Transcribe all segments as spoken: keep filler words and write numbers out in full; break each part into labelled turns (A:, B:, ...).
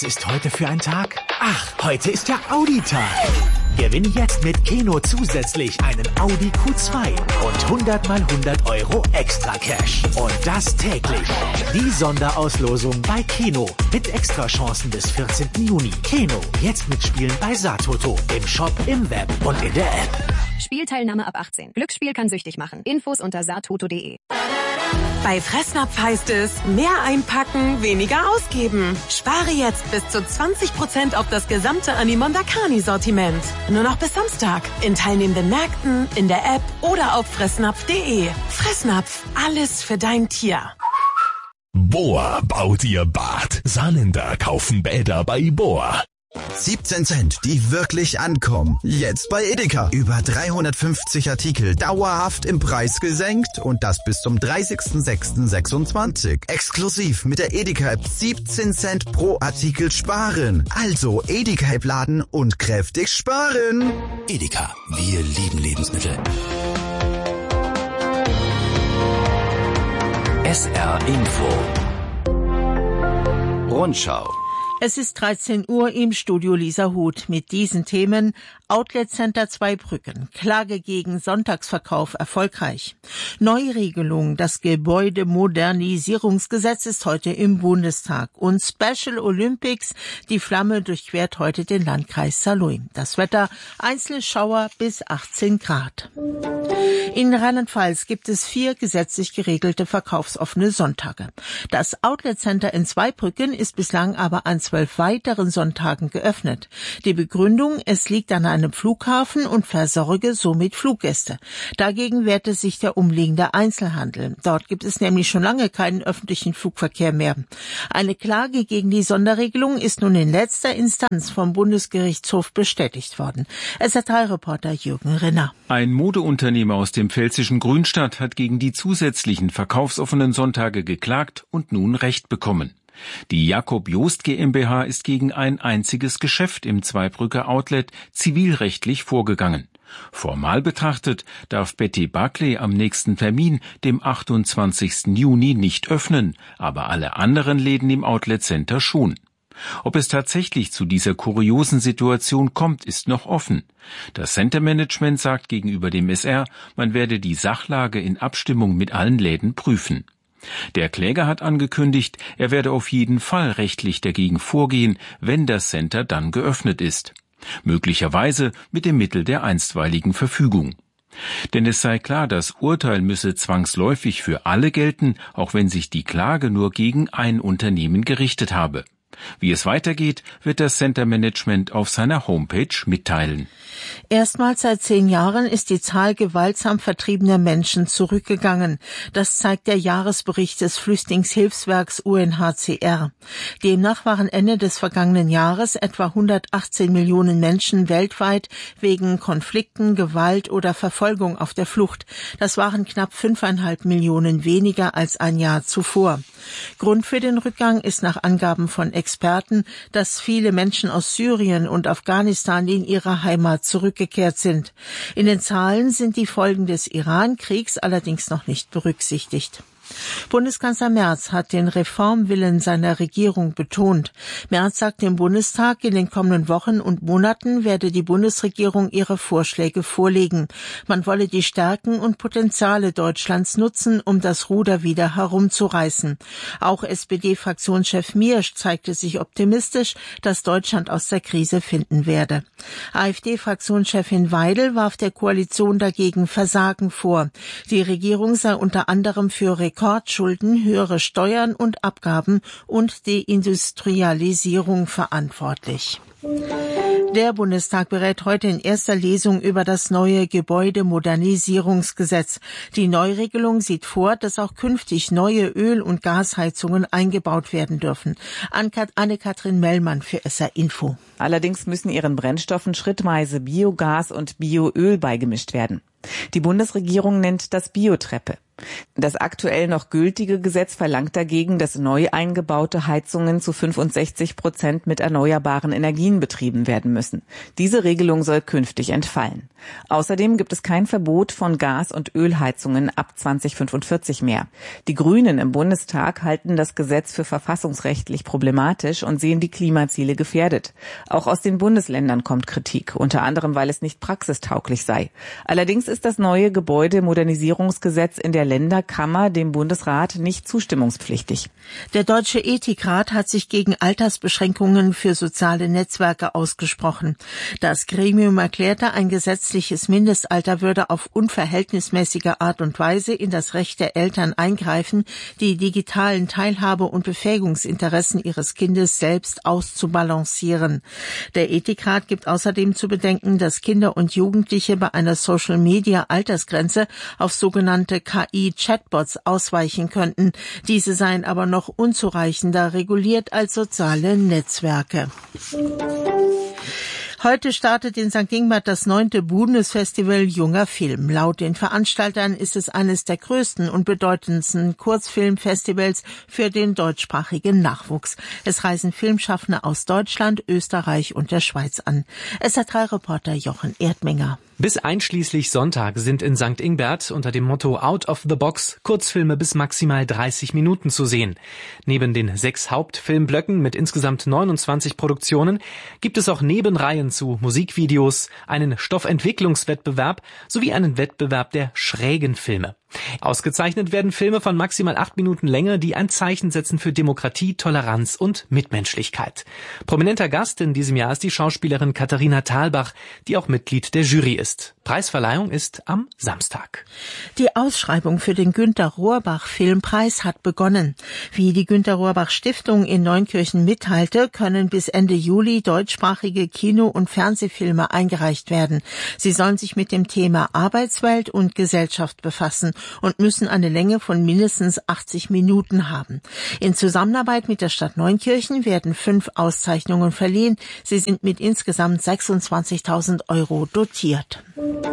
A: Was ist heute für ein Tag? Ach, heute ist der Audi-Tag. Gewinn jetzt mit Keno zusätzlich einen Audi Q zwei und hundert mal hundert Euro extra Cash. Und das täglich. Die Sonderauslosung bei Keno mit Extrachancen bis vierzehnten Juni. Keno, jetzt mitspielen bei Satoto. Im Shop, im Web und in der App.
B: Spielteilnahme ab achtzehn. Glücksspiel kann süchtig machen. Infos unter satoto punkt de.
C: Bei Fressnapf heißt es, mehr einpacken, weniger ausgeben. Spare jetzt bis zu zwanzig Prozent auf das gesamte Animonda Carni-Sortiment. Nur noch bis Samstag. In teilnehmenden Märkten, in der App oder auf fressnapf punkt de. Fressnapf, alles für dein Tier.
D: Bohr baut ihr Bad. Saarländer kaufen Bäder bei Bohr.
E: siebzehn Cent, die wirklich ankommen. Jetzt bei Edeka. Über dreihundertfünfzig Artikel dauerhaft im Preis gesenkt und das bis zum dreißigsten sechsten sechsundzwanzig. Exklusiv mit der Edeka-App siebzehn Cent pro Artikel sparen. Also Edeka-App laden und kräftig sparen.
F: Edeka, wir lieben Lebensmittel. S R Info. Rundschau.
G: Es ist dreizehn Uhr, im Studio Lisa Huth mit diesen Themen. Outlet Center Zweibrücken. Klage gegen Sonntagsverkauf erfolgreich. Neuregelung. Das Gebäudemodernisierungsgesetz ist heute im Bundestag. Und Special Olympics. Die Flamme durchquert heute den Landkreis Saarlouis. Das Wetter. Einzelne Schauer bis achtzehn Grad. In Rheinland-Pfalz gibt es vier gesetzlich geregelte verkaufsoffene Sonntage. Das Outlet Center in Zweibrücken ist bislang aber an zwölf weiteren Sonntagen geöffnet. Die Begründung, es liegt an einem Flughafen und versorge somit Fluggäste. Dagegen wehrte sich der umliegende Einzelhandel. Dort gibt es nämlich schon lange keinen öffentlichen Flugverkehr mehr. Eine Klage gegen die Sonderregelung ist nun in letzter Instanz vom Bundesgerichtshof bestätigt worden. S R drei-Reporter Jürgen Rinner.
H: Ein Modeunternehmer aus dem pfälzischen Grünstadt hat gegen die zusätzlichen verkaufsoffenen Sonntage geklagt und nun Recht bekommen. Die Jakob Jost GmbH ist gegen ein einziges Geschäft im Zweibrücker Outlet zivilrechtlich vorgegangen. Formal betrachtet darf Betty Barclay am nächsten Termin, dem achtundzwanzigsten Juni, nicht öffnen, aber alle anderen Läden im Outlet Center schon. Ob es tatsächlich zu dieser kuriosen Situation kommt, ist noch offen. Das Centermanagement sagt gegenüber dem S R, man werde die Sachlage in Abstimmung mit allen Läden prüfen. Der Kläger hat angekündigt, er werde auf jeden Fall rechtlich dagegen vorgehen, wenn das Center dann geöffnet ist. Möglicherweise mit dem Mittel der einstweiligen Verfügung. Denn es sei klar, das Urteil müsse zwangsläufig für alle gelten, auch wenn sich die Klage nur gegen ein Unternehmen gerichtet habe. Wie es weitergeht, wird das Centermanagement auf seiner Homepage mitteilen.
G: Erstmals seit zehn Jahren ist die Zahl gewaltsam vertriebener Menschen zurückgegangen. Das zeigt der Jahresbericht des Flüchtlingshilfswerks U N H C R. Demnach waren Ende des vergangenen Jahres etwa hundertachtzehn Millionen Menschen weltweit wegen Konflikten, Gewalt oder Verfolgung auf der Flucht. Das waren knapp fünfeinhalb Millionen weniger als ein Jahr zuvor. Grund für den Rückgang ist nach Angaben von Experten, dass viele Menschen aus Syrien und Afghanistan in ihre Heimat zurückgekehrt sind. In den Zahlen sind die Folgen des Iran-Kriegs allerdings noch nicht berücksichtigt. Bundeskanzler Merz hat den Reformwillen seiner Regierung betont. Merz sagt im Bundestag, in den kommenden Wochen und Monaten werde die Bundesregierung ihre Vorschläge vorlegen. Man wolle die Stärken und Potenziale Deutschlands nutzen, um das Ruder wieder herumzureißen. Auch S P D-Fraktionschef Miersch zeigte sich optimistisch, dass Deutschland aus der Krise finden werde. AfD-Fraktionschefin Weidel warf der Koalition dagegen Versagen vor. Die Regierung sei unter anderem für Rekordschulden, höhere Steuern und Abgaben und Deindustrialisierung verantwortlich. Der Bundestag berät heute in erster Lesung über das neue Gebäudemodernisierungsgesetz. Die Neuregelung sieht vor, dass auch künftig neue Öl- und Gasheizungen eingebaut werden dürfen. Anne-Kathrin Mellmann für S R Info.
I: Allerdings müssen ihren Brennstoffen schrittweise Biogas und Bioöl beigemischt werden. Die Bundesregierung nennt das Biotreppe. Das aktuell noch gültige Gesetz verlangt dagegen, dass neu eingebaute Heizungen zu fünfundsechzig Prozent mit erneuerbaren Energien betrieben werden müssen. Diese Regelung soll künftig entfallen. Außerdem gibt es kein Verbot von Gas- und Ölheizungen ab zweitausendfünfundvierzig mehr. Die Grünen im Bundestag halten das Gesetz für verfassungsrechtlich problematisch und sehen die Klimaziele gefährdet. Auch aus den Bundesländern kommt Kritik, unter anderem, weil es nicht praxistauglich sei. Allerdings ist das neue Gebäudemodernisierungsgesetz in der Länderkammer dem Bundesrat nicht zustimmungspflichtig.
G: Der Deutsche Ethikrat hat sich gegen Altersbeschränkungen für soziale Netzwerke ausgesprochen. Das Gremium erklärte, ein gesetzliches Mindestalter würde auf unverhältnismäßige Art und Weise in das Recht der Eltern eingreifen, die digitalen Teilhabe- und Befähigungsinteressen ihres Kindes selbst auszubalancieren. Der Ethikrat gibt außerdem zu bedenken, dass Kinder und Jugendliche bei einer Social-Media-Altersgrenze auf sogenannte K I-Chatbots ausweichen könnten. Diese seien aber noch unzureichender reguliert als soziale Netzwerke. Heute startet in Sankt Ingbert das neunte Bundesfestival Junger Film. Laut den Veranstaltern ist es eines der größten und bedeutendsten Kurzfilmfestivals für den deutschsprachigen Nachwuchs. Es reisen Filmschaffende aus Deutschland, Österreich und der Schweiz an. S R drei Reporter Jochen Erdmenger.
J: Bis einschließlich Sonntag sind in Sankt Ingbert unter dem Motto Out of the Box Kurzfilme bis maximal dreißig Minuten zu sehen. Neben den sechs Hauptfilmblöcken mit insgesamt neunundzwanzig Produktionen gibt es auch Nebenreihen zu Musikvideos, einen Stoffentwicklungswettbewerb sowie einen Wettbewerb der schrägen Filme. Ausgezeichnet werden Filme von maximal acht Minuten Länge, die ein Zeichen setzen für Demokratie, Toleranz und Mitmenschlichkeit. Prominenter Gast in diesem Jahr ist die Schauspielerin Katharina Thalbach, die auch Mitglied der Jury ist. Preisverleihung ist am Samstag.
G: Die Ausschreibung für den Günter-Rohrbach-Filmpreis hat begonnen. Wie die Günter-Rohrbach-Stiftung in Neunkirchen mitteilte, können bis Ende Juli deutschsprachige Kino- und Fernsehfilme eingereicht werden. Sie sollen sich mit dem Thema Arbeitswelt und Gesellschaft befassen und müssen eine Länge von mindestens achtzig Minuten haben. In Zusammenarbeit mit der Stadt Neunkirchen werden fünf Auszeichnungen verliehen. Sie sind mit insgesamt sechsundzwanzigtausend Euro dotiert.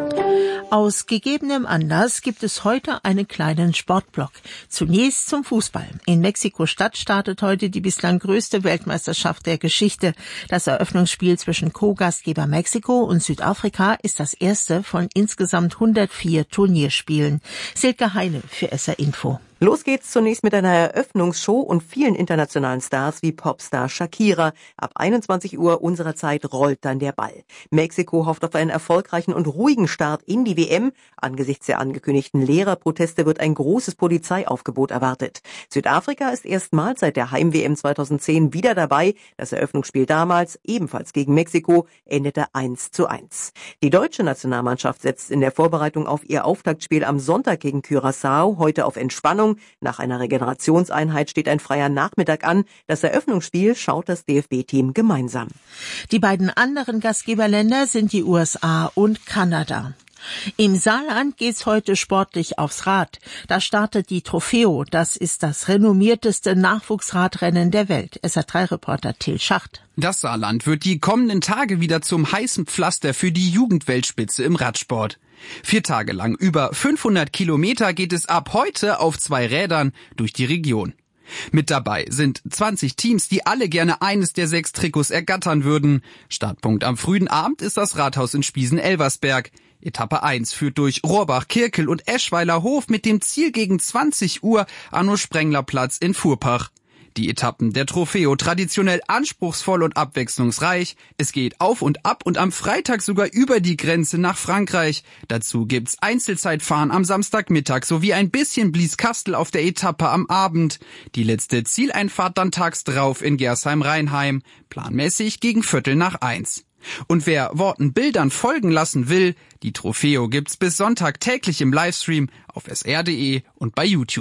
G: Aus gegebenem Anlass gibt es heute einen kleinen Sportblock. Zunächst zum Fußball. In Mexiko-Stadt startet heute die bislang größte Weltmeisterschaft der Geschichte. Das Eröffnungsspiel zwischen Co-Gastgeber Mexiko und Südafrika ist das erste von insgesamt hundertvier Turnierspielen. Silke Heine für S R Info.
K: Los geht's zunächst mit einer Eröffnungsshow und vielen internationalen Stars wie Popstar Shakira. Ab einundzwanzig Uhr unserer Zeit rollt dann der Ball. Mexiko hofft auf einen erfolgreichen und ruhigen Start in die W M. Angesichts der angekündigten Lehrerproteste wird ein großes Polizeiaufgebot erwartet. Südafrika ist erstmals seit der Heim-W M zweitausendzehn wieder dabei. Das Eröffnungsspiel damals, ebenfalls gegen Mexiko, endete eins zu eins. Die deutsche Nationalmannschaft setzt in der Vorbereitung auf ihr Auftaktspiel am Sonntag gegen Curaçao heute auf Entspannung. Nach einer Regenerationseinheit steht ein freier Nachmittag an. Das Eröffnungsspiel schaut das D F B-Team gemeinsam.
G: Die beiden anderen Gastgeberländer sind die U S A und Kanada. Im Saarland geht's heute sportlich aufs Rad. Da startet die Trofeo. Das ist das renommierteste Nachwuchsradrennen der Welt. S R drei Reporter Till Schacht.
L: Das Saarland wird die kommenden Tage wieder zum heißen Pflaster für die Jugendweltspitze im Radsport. Vier Tage lang über fünfhundert Kilometer geht es ab heute auf zwei Rädern durch die Region. Mit dabei sind zwanzig Teams, die alle gerne eines der sechs Trikots ergattern würden. Startpunkt am frühen Abend ist das Rathaus in Spiesen-Elversberg. Etappe eins führt durch Rohrbach, Kirkel und Eschweiler Hof mit dem Ziel gegen zwanzig Uhr Arno-Sprengler-Platz in Furpach. Die Etappen der Trofeo traditionell anspruchsvoll und abwechslungsreich. Es geht auf und ab und am Freitag sogar über die Grenze nach Frankreich. Dazu gibt's Einzelzeitfahren am Samstagmittag sowie ein bisschen Blieskastel auf der Etappe am Abend. Die letzte Zieleinfahrt dann tags drauf in Gersheim-Rheinheim. Planmäßig gegen Viertel nach eins. Und wer Worten Bildern folgen lassen will, die Trofeo gibt's bis Sonntag täglich im Livestream auf S R punkt de und bei YouTube.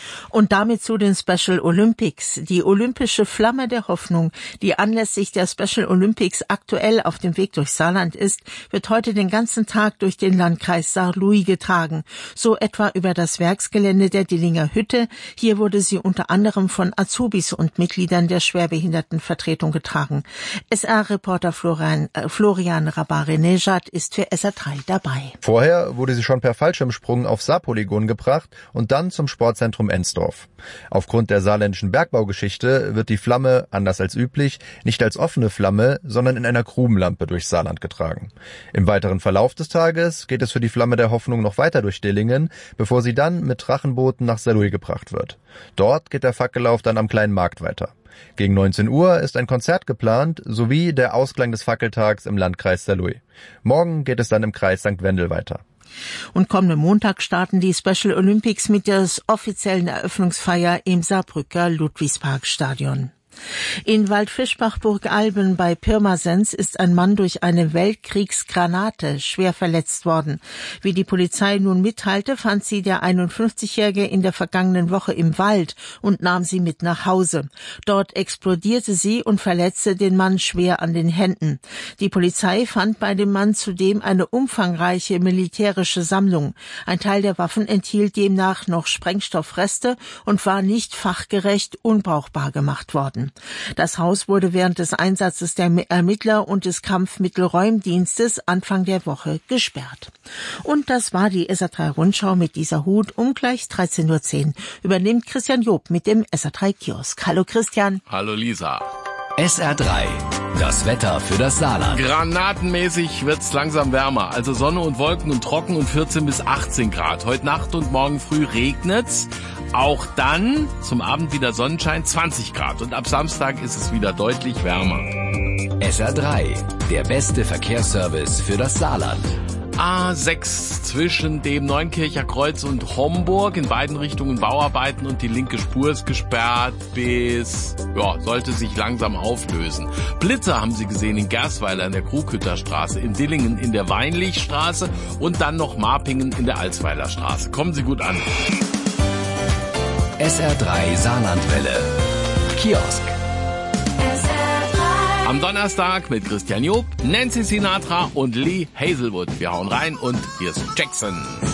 G: Und damit zu den Special Olympics. Die olympische Flamme der Hoffnung, die anlässlich der Special Olympics aktuell auf dem Weg durch Saarland ist, wird heute den ganzen Tag durch den Landkreis Saarlouis getragen. So etwa über das Werksgelände der Dillinger Hütte. Hier wurde sie unter anderem von Azubis und Mitgliedern der Schwerbehindertenvertretung getragen. S R-Reporter Florian, äh, Florian Rabare-Nejad ist für S R drei dabei.
M: Vorher wurde sie schon per Fallschirmsprung aufs Saarpolygon gebracht und dann zum Sportzentrum Ensdorf. Aufgrund der saarländischen Bergbaugeschichte wird die Flamme, anders als üblich, nicht als offene Flamme, sondern in einer Grubenlampe durchs Saarland getragen. Im weiteren Verlauf des Tages geht es für die Flamme der Hoffnung noch weiter durch Dillingen, bevor sie dann mit Drachenbooten nach Saarlouis gebracht wird. Dort geht der Fackellauf dann am Kleinen Markt weiter. Gegen neunzehn Uhr ist ein Konzert geplant, sowie der Ausklang des Fackeltags im Landkreis Saarlouis. Morgen geht es dann im Kreis Sankt Wendel weiter.
G: Und kommenden Montag starten die Special Olympics mit der offiziellen Eröffnungsfeier im Saarbrücker Ludwigsparkstadion. In Waldfischbach-Burgalben bei Pirmasens ist ein Mann durch eine Weltkriegsgranate schwer verletzt worden. Wie die Polizei nun mitteilte, fand sie der einundfünfzigjährige in der vergangenen Woche im Wald und nahm sie mit nach Hause. Dort explodierte sie und verletzte den Mann schwer an den Händen. Die Polizei fand bei dem Mann zudem eine umfangreiche militärische Sammlung. Ein Teil der Waffen enthielt demnach noch Sprengstoffreste und war nicht fachgerecht unbrauchbar gemacht worden. Das Haus wurde während des Einsatzes der Ermittler und des Kampfmittelräumdienstes Anfang der Woche gesperrt. Und das war die S R drei Rundschau mit dieser Hut. Um gleich dreizehn Uhr zehn übernimmt Christian Job mit dem S R drei Kiosk. Hallo Christian.
N: Hallo Lisa.
F: S R drei, das Wetter für das Saarland.
N: Granatenmäßig wird's langsam wärmer. Also Sonne und Wolken und trocken und vierzehn bis achtzehn Grad. Heute Nacht und morgen früh regnet's. Auch dann zum Abend wieder Sonnenschein, zwanzig Grad. Und ab Samstag ist es wieder deutlich wärmer.
F: S R drei, der beste Verkehrsservice für das Saarland.
N: A sechs zwischen dem Neunkircher Kreuz und Homburg, in beiden Richtungen Bauarbeiten und die linke Spur ist gesperrt bis, ja, sollte sich langsam auflösen. Blitzer haben Sie gesehen in Gersweiler in der Krughütterstraße, in Dillingen in der Weinlichstraße und dann noch Marpingen in der Alsweiler Straße. Kommen Sie gut an.
F: S R drei Saarlandwelle. Kiosk.
N: Am Donnerstag mit Christian Job, Nancy Sinatra und Lee Hazelwood. Wir hauen rein und hier ist Jackson.